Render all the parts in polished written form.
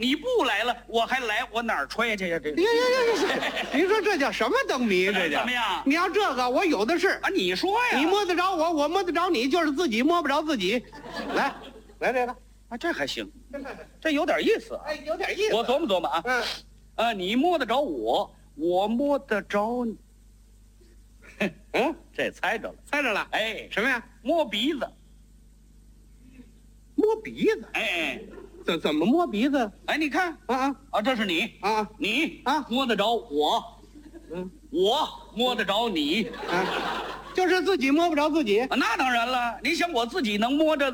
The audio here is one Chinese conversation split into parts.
你不来了，我还来，我哪儿揣去呀？这呀，您说这叫什么灯谜？这叫怎么样？ 你要这个，我有的是啊！你说呀， 你摸得着我，我摸得着你，就是自己摸不着自己。来这个啊，这还行，这有点意思。 哎，有点意思。 我琢磨琢磨啊，你摸得着我，我摸得着你。这猜着了， 猜着了。 哎， 什么呀？ 摸鼻子。 摸鼻子？ 哎， 怎么摸鼻子？ 哎，你看啊， 这是你啊， 你啊摸得着我，我摸得着你就是自己摸不着自己。 那当然了，你想我自己能摸着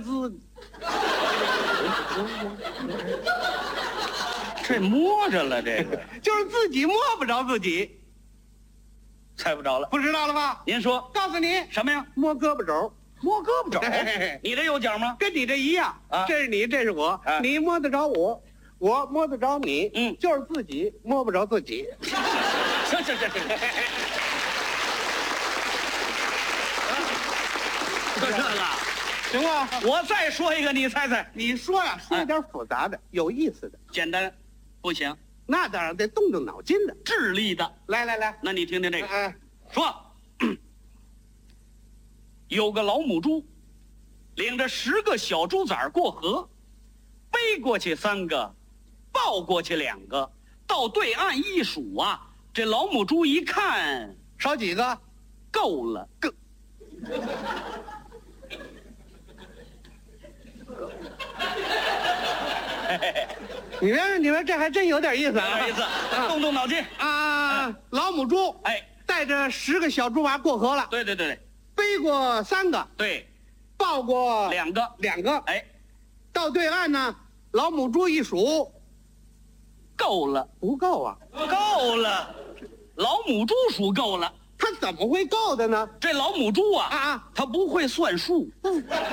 这摸着了，这个就是自己摸不着自己， 猜不着了， 不知道了吧？ 您说告诉你， 什么呀？ 摸胳膊肘。 摸胳膊肘嘿嘿嘿， 你这有奖吗？ 跟你这一样啊， 这是你，这是我，你摸得着我，我摸得着你，就是自己摸不着自己。 行，就这个行吗？ 我再说一个，你猜猜。 你说呀，说点复杂的、有意思的。 简单不行， 那当然得动动脑筋的、 智力的。 来， 那你听听这个， 说。 有个老母猪，领着10个小猪崽过河，背过去3个，抱过去2个，到对岸一数啊，这老母猪一看， 少几个？ 够了，够。 你们这还真有点意思啊！ 有点意思，动动脑筋啊！老母猪带着10个小猪娃过河了。 对， 背过3个， 对， 抱过 2个， 到对岸呢，老母猪一数， 够了， 不够啊， 够了，老母猪数够了， 它怎么会够的呢？ 这老母猪它不会算数，不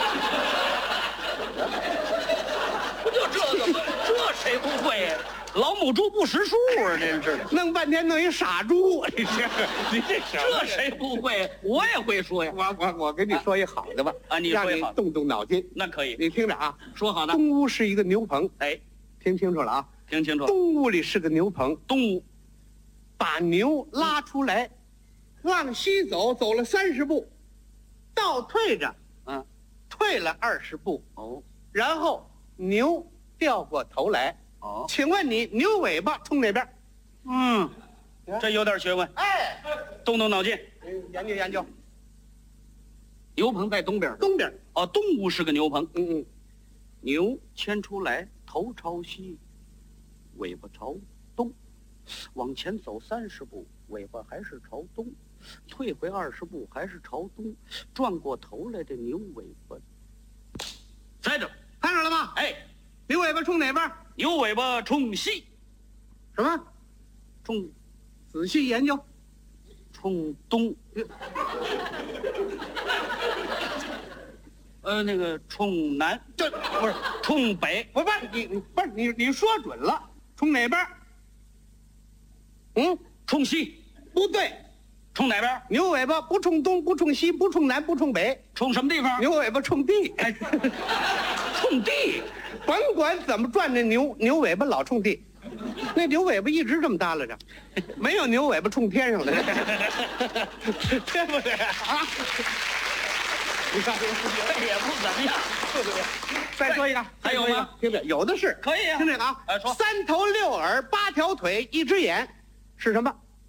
就这个吗？这谁不会呀？老母猪不识数啊，真是的， 弄半天弄一傻猪，你这这谁不会？我也会说呀。 我跟你说一好的吧， 你说一好， 动动脑筋。 那可以， 你听着啊， 说好的。 东屋是一个牛棚，听清楚了啊， 听清楚。 东屋里是个牛棚， 东屋把牛拉出来，往西走，走了30步，倒退着，退了20步，然后牛掉过头来。请问你牛尾巴冲哪边？ 这有点学问。动动脑筋， 研究。 牛棚在东边。 东边。 东屋是个牛棚。 牛牵出来，头朝西，尾巴朝东，往前走30步，尾巴还是朝东，退回20步还是朝东，转过头来，这牛尾巴猜着了吗？牛尾巴冲哪边？ 牛尾巴冲西。 什么？ 冲， 仔细研究。 冲东。那个冲南，这不是冲北， 不是你说准了，冲哪边？ 冲西， 不对， 冲哪边？ 牛尾巴不冲东，不冲西，不冲南，不冲北， 冲什么地方？ 牛尾巴冲地， 冲地， 甭管怎么转，那牛尾巴老冲地，那牛尾巴一直这么耷拉着，没有牛尾巴冲天上的，对不对啊？你看这也不怎么样， 对不对？再说一个， 还有吗？ 听着，有的是， 可以啊。 听这个啊， 说 3头6耳8条腿1只眼，是什么？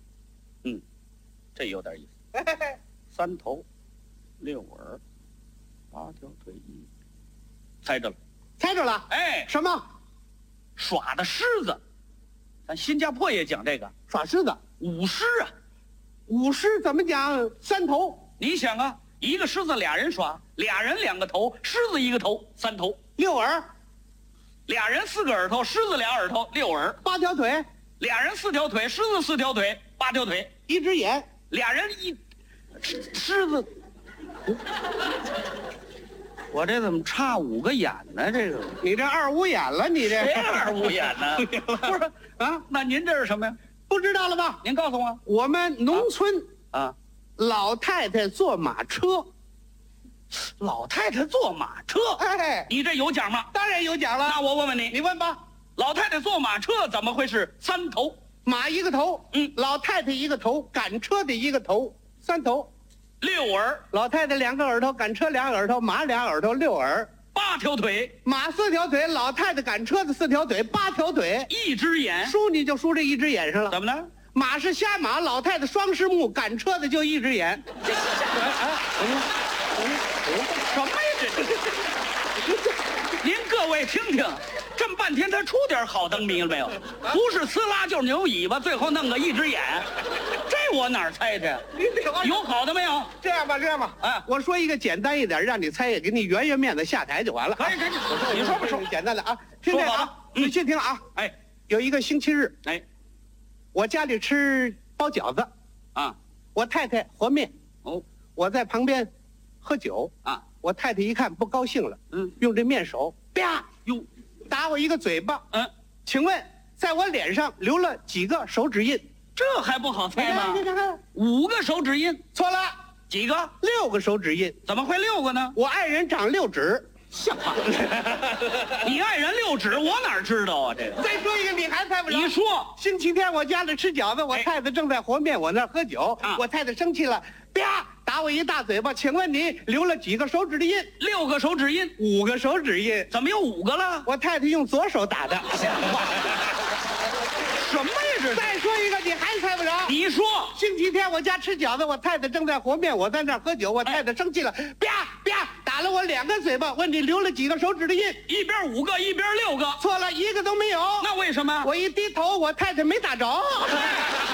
这有点意思。3头6耳8条腿猜着了， 猜着了。什么？ 耍的狮子。咱新加坡也讲这个耍狮子， 舞狮啊。 舞狮怎么讲？3头。 你想啊，一个狮子俩人耍，2人2个头，狮子1个头，3头。 6耳 ，2人4个耳朵，狮子2耳朵，6耳。 8条腿 ，2人4条腿，狮子4条腿，8条腿。 1只眼 ，2人狮子。我这怎么差5个眼呢？这个你这2五眼了，你这谁2五眼呢？不是啊，那您这是什么呀？ 不知道了吧？ 您告诉我。 我们农村老太太坐马车。 老太太坐马车， 哎， 你这有奖吗？ 当然有奖了。 那我问问你， 你问吧。 老太太坐马车怎么会是3头？ 马一个头，老太太一个头，赶车的一个头，3头。 6耳， 老太太2个耳朵，赶车2耳朵，马2耳朵，6耳。 8条腿， 马4条腿，老太太赶车子4条腿，8条腿。 1只眼， 输你就输这1只眼上了。 怎么了？ 马是瞎马，老太太双狮目，赶车子就1只眼。 什么呀这？您各位听听，这么半天他出点好灯谜了没有？不是呲啦就是扭尾巴，最后弄个1只眼，这我哪儿猜去？有好的没有？ 这样吧，我说一个简单一点，让你猜，也给你圆圆面子下台就完了。 可以，你说吧，说简单的啊，听这个啊，仔细听啊。 哎， 有一个星期日， 哎， 我家里吃包饺子， 啊， 我太太和面， 哦， 我在旁边喝酒啊， 我太太一看不高兴了，用这面手啪哟， 打我一个嘴巴， 请问在我脸上留了几个手指印？ 这还不好猜吗你看 ？5个手指印， 错了， 几个 ？6个手指印。 怎么会6个呢？ 我爱人长6指， 像话！你爱人6指，我哪知道啊？这个。 再说一个，你还猜不着。 你说， 星期天我家里吃饺子，我太太正在和面，我那儿喝酒，我太太生气了，啪打我一大嘴巴。请问你留了几个手指的印 ？6个手指印 ，5个手指印。 怎么有5个了？ 我太太用左手打的。 像话！什么呀这？ 再说一个，你还猜不着。 你说， 星期天我家吃饺子，我太太正在和面，我在那儿喝酒，我太太生气了，啪啪打了我2个嘴巴。问你留了几个手指的印？ 一边5个，一边6个。 错了，1个都没有。 那为什么？ 我一低头，我太太没打着。